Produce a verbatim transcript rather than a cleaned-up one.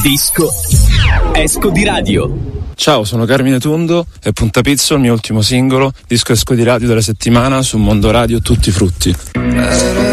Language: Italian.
Disco Esco di Radio. Ciao, sono Carmine Tundo e Punta Pizzo, il mio ultimo singolo, disco esco di radio della settimana su Mondo Radio Tutti Frutti.